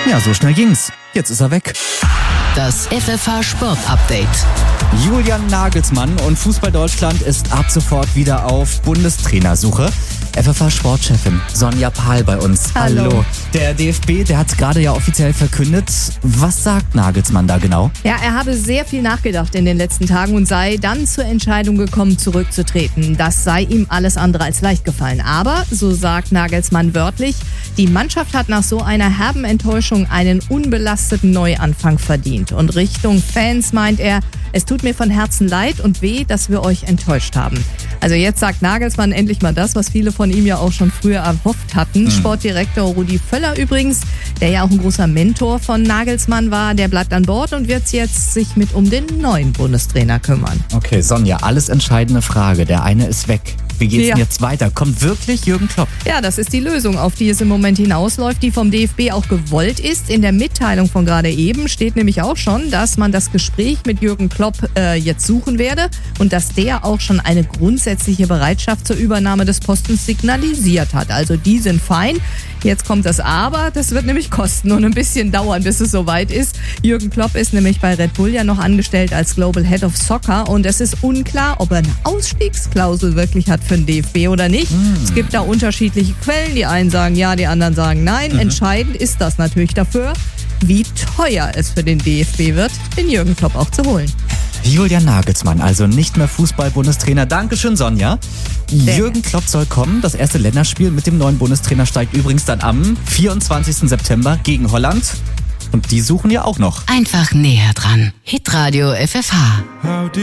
Ja, so schnell ging's. Jetzt ist er weg. Das FFH Sport Update. Julian Nagelsmann und Fußball Deutschland ist ab sofort wieder auf Bundestrainersuche. FFH Sportchefin Sonja Pahl bei uns. Hallo. Der DFB, der hat es gerade ja offiziell verkündet. Was sagt Nagelsmann da genau? Ja, er habe sehr viel nachgedacht in den letzten Tagen und sei dann zur Entscheidung gekommen, zurückzutreten. Das sei ihm alles andere als leicht gefallen. Aber, so sagt Nagelsmann wörtlich, die Mannschaft hat nach so einer herben Enttäuschung einen unbelasteten Neuanfang verdient. Und Richtung Fans meint er, es tut mir von Herzen leid und weh, dass wir euch enttäuscht haben. Also jetzt sagt Nagelsmann endlich mal das, was viele von ihm ja auch schon früher erhofft hatten. Sportdirektor Rudi Völler übrigens, der ja auch ein großer Mentor von Nagelsmann war, der bleibt an Bord und wird jetzt sich um den neuen Bundestrainer kümmern. Okay, Sonja, alles entscheidende Frage. Der eine ist weg. Wie geht's denn jetzt weiter? Kommt wirklich Jürgen Klopp? Ja, das ist die Lösung, auf die es im Moment hinausläuft, die vom DFB auch gewollt ist. In der Mitteilung von gerade eben steht nämlich auch schon, dass man das Gespräch mit Jürgen Klopp jetzt suchen werde und dass der auch schon eine grundsätzliche Bereitschaft zur Übernahme des Postens signalisiert hat. Also die sind fein. Jetzt kommt das Aber, das wird nämlich kosten und ein bisschen dauern, bis es soweit ist. Jürgen Klopp ist nämlich bei Red Bull ja noch angestellt als Global Head of Soccer und es ist unklar, ob er eine Ausstiegsklausel wirklich hat für den DFB oder nicht. Es gibt da unterschiedliche Quellen, die einen sagen ja, die anderen sagen nein. Entscheidend ist das natürlich dafür, wie teuer es für den DFB wird, den Jürgen Klopp auch zu holen. Julian Nagelsmann, also nicht mehr Fußball-Bundestrainer. Dankeschön, Sonja. Jürgen Klopp soll kommen. Das erste Länderspiel mit dem neuen Bundestrainer steigt übrigens dann am 24. September gegen Holland. Und die suchen ja auch noch. Einfach näher dran. Hitradio FFH.